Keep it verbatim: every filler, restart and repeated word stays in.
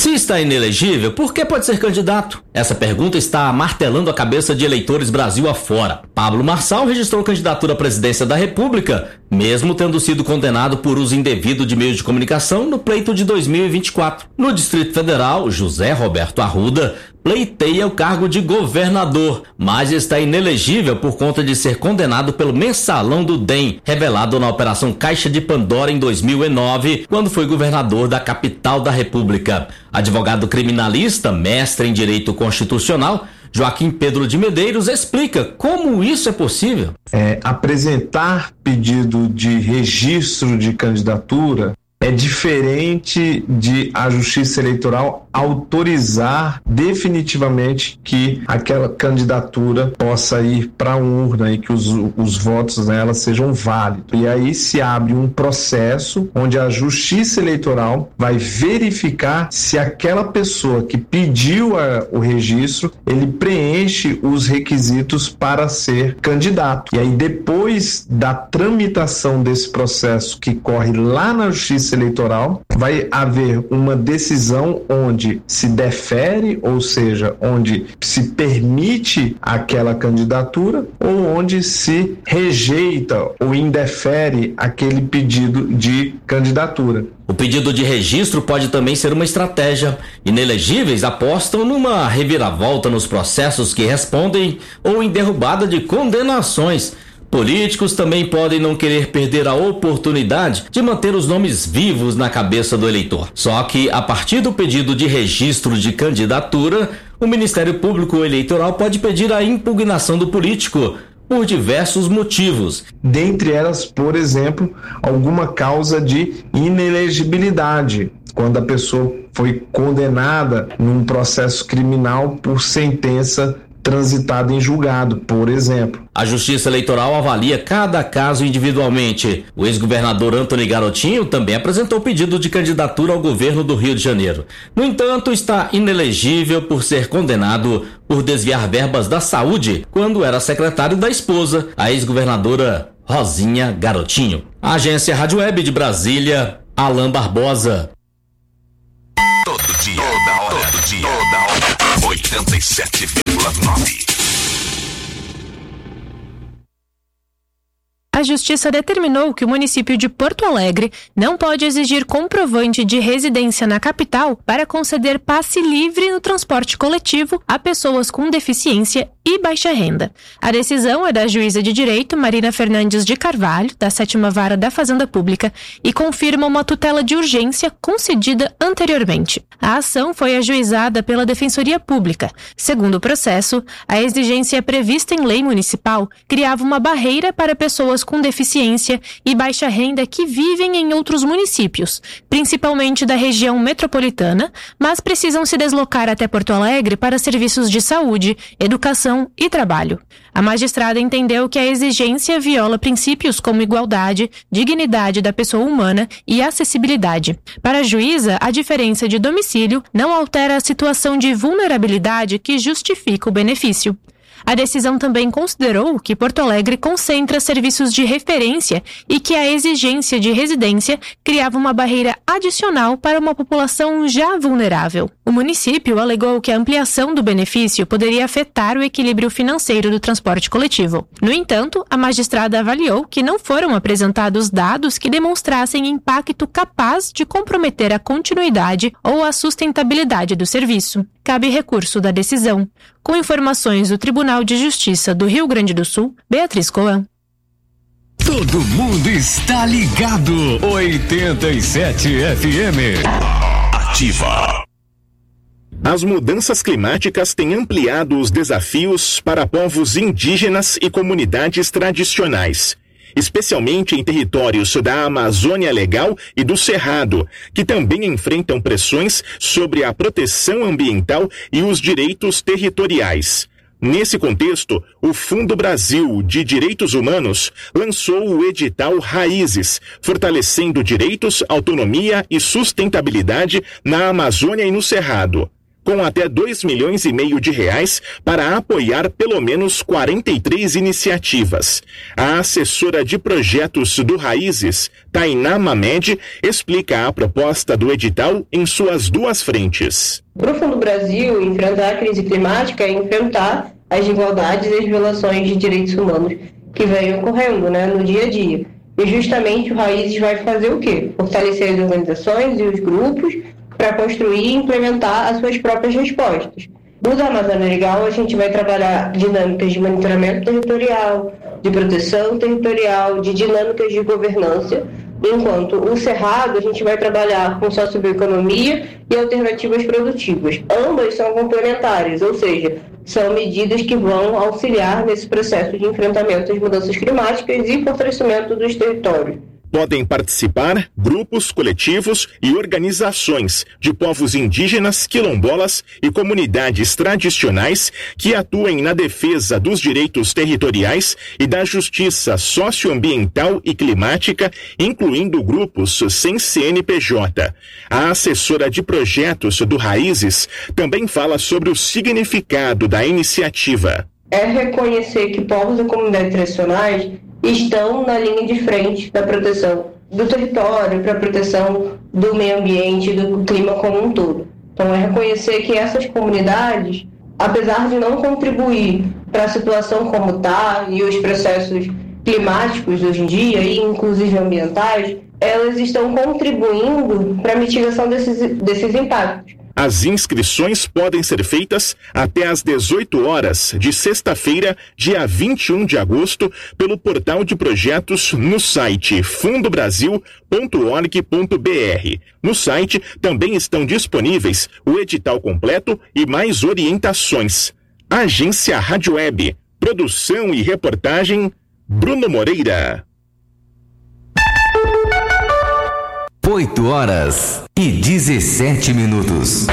Se está inelegível, por que pode ser candidato? Essa pergunta está martelando a cabeça de eleitores Brasil afora. Pablo Marçal registrou candidatura à presidência da República, mesmo tendo sido condenado por uso indevido de meios de comunicação no pleito de dois mil e vinte e quatro. No Distrito Federal, José Roberto Arruda pleiteia o cargo de governador, mas está inelegível por conta de ser condenado pelo mensalão do D E M, revelado na Operação Caixa de Pandora em dois mil e nove, quando foi governador da capital da República. Advogado criminalista, mestre em Direito Constitucional, Joaquim Pedro de Medeiros explica como isso é possível. É, apresentar pedido de registro de candidatura é diferente de a Justiça Eleitoral autorizar definitivamente que aquela candidatura possa ir para a urna e que os, os votos nela sejam válidos. E aí se abre um processo onde a Justiça Eleitoral vai verificar se aquela pessoa que pediu a, o registro, ele preenche os requisitos para ser candidato. E aí depois da tramitação desse processo que corre lá na Justiça Eleitoral, vai haver uma decisão onde se defere, ou seja, onde se permite aquela candidatura ou onde se rejeita ou indefere aquele pedido de candidatura. O pedido de registro pode também ser uma estratégia. Inelegíveis apostam numa reviravolta nos processos que respondem ou em derrubada de condenações. Políticos também podem não querer perder a oportunidade de manter os nomes vivos na cabeça do eleitor. Só que, a partir do pedido de registro de candidatura, o Ministério Público Eleitoral pode pedir a impugnação do político por diversos motivos. Dentre elas, por exemplo, alguma causa de inelegibilidade, quando a pessoa foi condenada num processo criminal por sentença transitada em julgado, por exemplo. A Justiça Eleitoral avalia cada caso individualmente. O ex-governador Antony Garotinho também apresentou pedido de candidatura ao governo do Rio de Janeiro. No entanto, está inelegível por ser condenado por desviar verbas da saúde quando era secretário da esposa, a ex-governadora Rosinha Garotinho. A Agência Rádio Web de Brasília, Alain Barbosa. Todo dia, toda hora, todo dia, toda hora, oitenta e sete vírgula nove. A Justiça determinou que o município de Porto Alegre não pode exigir comprovante de residência na capital para conceder passe livre no transporte coletivo a pessoas com deficiência e baixa renda. A decisão é da juíza de direito Marina Fernandes de Carvalho, da sétima Vara da Fazenda Pública, e confirma uma tutela de urgência concedida anteriormente. A ação foi ajuizada pela Defensoria Pública. Segundo o processo, a exigência prevista em lei municipal criava uma barreira para pessoas com deficiência e baixa renda que vivem em outros municípios, principalmente da região metropolitana, mas precisam se deslocar até Porto Alegre para serviços de saúde, educação e trabalho. A magistrada entendeu que a exigência viola princípios como igualdade, dignidade da pessoa humana e acessibilidade. Para a juíza, a diferença de domicílio não altera a situação de vulnerabilidade que justifica o benefício. A decisão também considerou que Porto Alegre concentra serviços de referência e que a exigência de residência criava uma barreira adicional para uma população já vulnerável. O município alegou que a ampliação do benefício poderia afetar o equilíbrio financeiro do transporte coletivo. No entanto, a magistrada avaliou que não foram apresentados dados que demonstrassem impacto capaz de comprometer a continuidade ou a sustentabilidade do serviço. Cabe recurso da decisão. Com informações do Tribunal de Justiça do Rio Grande do Sul, Beatriz Coan. Todo mundo está ligado. oitenta e sete F M. Ativa. As mudanças climáticas têm ampliado os desafios para povos indígenas e comunidades tradicionais, especialmente em territórios da Amazônia Legal e do Cerrado, que também enfrentam pressões sobre a proteção ambiental e os direitos territoriais. Nesse contexto, o Fundo Brasil de Direitos Humanos lançou o edital Raízes, fortalecendo direitos, autonomia e sustentabilidade na Amazônia e no Cerrado. com até dois milhões e meio de reais para apoiar pelo menos quarenta e três iniciativas. A assessora de projetos do Raízes, Tainá Mamed, explica a proposta do edital em suas duas frentes. Para o Fundo Brasil, enfrentar a crise climática é enfrentar as desigualdades e as violações de direitos humanos que vêm ocorrendo, né, no dia a dia. E justamente o Raízes vai fazer o quê? Fortalecer as organizações e os grupos para construir e implementar as suas próprias respostas. No da Amazônia Legal, a gente vai trabalhar dinâmicas de monitoramento territorial, de proteção territorial, de dinâmicas de governança, enquanto o Cerrado a gente vai trabalhar com socioeconomia e alternativas produtivas. Ambas são complementares, ou seja, são medidas que vão auxiliar nesse processo de enfrentamento às mudanças climáticas e fortalecimento dos territórios. Podem participar grupos, coletivos e organizações de povos indígenas, quilombolas e comunidades tradicionais que atuem na defesa dos direitos territoriais e da justiça socioambiental e climática, incluindo grupos sem C N P J. A assessora de projetos do Raízes também fala sobre o significado da iniciativa. É reconhecer que povos e comunidades tradicionais estão na linha de frente da proteção do território, para a proteção do meio ambiente, do clima como um todo. Então, é reconhecer que essas comunidades, apesar de não contribuir para a situação como está e os processos climáticos hoje em dia, e inclusive ambientais, elas estão contribuindo para a mitigação desses, desses impactos. As inscrições podem ser feitas até às dezoito horas de sexta-feira, dia vinte e um de agosto, pelo portal de projetos no site fundo brasil ponto org ponto br. No site também estão disponíveis o edital completo e mais orientações. Agência Rádio Web. Produção e reportagem, Bruno Moreira. oito horas e dezessete minutos.